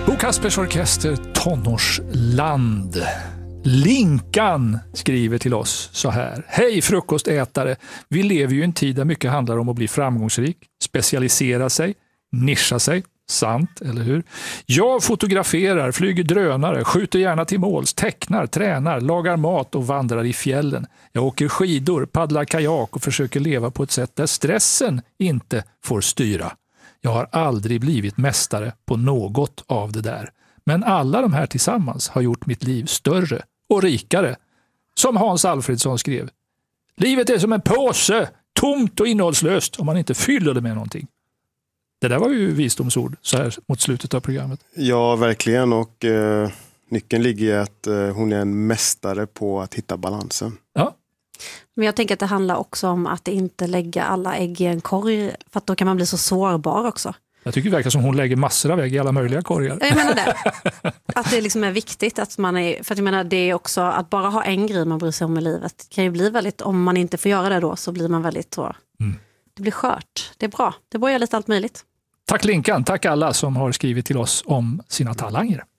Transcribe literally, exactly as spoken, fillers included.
Bo Kaspers Orkester, Tonårsland. Linkan skriver till oss så här. Hej frukostätare, vi lever ju i en tid där mycket handlar om att bli framgångsrik, specialisera sig, nischa sig. Sant, eller hur? Jag fotograferar, flyger drönare, skjuter gärna till måls, tecknar, tränar, lagar mat och vandrar i fjällen. Jag åker skidor, paddlar kajak och försöker leva på ett sätt där stressen inte får styra. Jag har aldrig blivit mästare på något av det där. Men alla de här tillsammans har gjort mitt liv större och rikare. Som Hans Alfredsson skrev. Livet är som en påse, tomt och innehållslöst om man inte fyller det med någonting. Det där var ju visdomsord så här mot slutet av programmet. Ja, verkligen. Och eh, nyckeln ligger i att eh, hon är en mästare på att hitta balansen. Ja. Men jag tänker att det handlar också om att inte lägga alla ägg i en korg. För att då kan man bli så sårbar också. Jag tycker det verkar som hon lägger massor av ägg i alla möjliga korgar. Jag menar det. Att det liksom är viktigt att man är... För att jag menar det är också att bara ha en grej man bryr sig om i livet. Kan ju bli väldigt... Om man inte får göra det då så blir man väldigt så... Mm. Det blir skört. Det är bra. Det börjar lite allt möjligt. Tack Linkan, tack alla som har skrivit till oss om sina talanger.